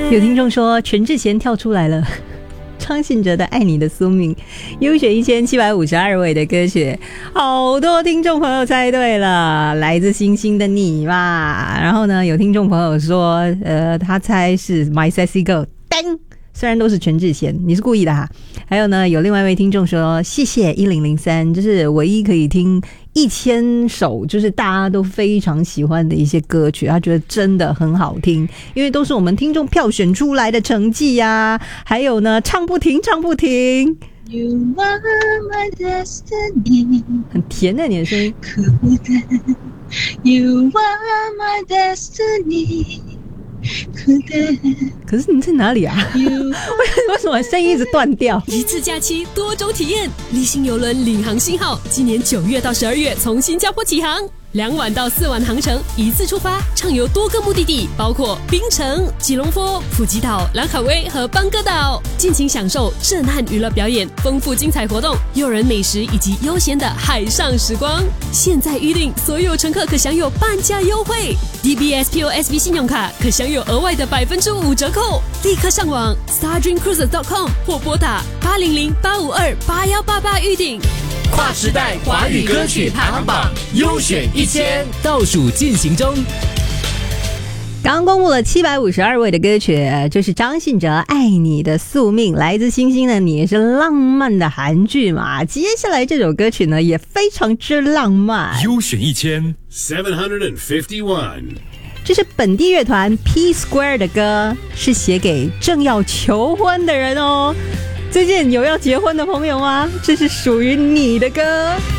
有听众说全智贤跳出来了，张信哲的《爱你的宿命》优选1752位的歌曲，好多听众朋友猜对了，来自星星的你嘛。然后呢，有听众朋友说他猜是 My Sexy Girl， 噔，虽然都是全智贤，你是故意的哈。还有呢，有另外一位听众说谢谢1003，就是唯一可以听1000首就是大家都非常喜欢的一些歌曲，他觉得真的很好听，因为都是我们听众票选出来的成绩啊。还有呢，唱不停唱不停， You are my destiny， 很甜的你的声音。 You are my destiny， 可是你在哪里啊？为什么声音一直断掉？ 一次假期多种体验，立新邮轮领航信号今年9月到12月从新加坡起航，2晚到4晚航程，一次出发，畅游多个目的地，包括槟城、吉隆坡、普吉岛、兰卡威和邦哥岛，尽情享受震撼娱乐表演、丰富精彩活动、诱人美食以及悠闲的海上时光。现在预定，所有乘客可享有半价优惠 ，DBS POSB 信用卡可享有额外的5%折扣。立刻上网 stardreamcruises.com 或拨打800-852-8188预订。 跨时代华语歌曲排行榜优选1000倒数进行中。 刚公布了752位的歌曲，就是张信哲《爱你的宿命》，来自星星的你，也是浪漫的韩剧嘛。接下来这首歌曲呢，也非常之浪漫。 优选751， 这是本地乐团 P Square 的歌，是写给正要求婚的人哦。最近有要结婚的朋友吗？这是属于你的歌。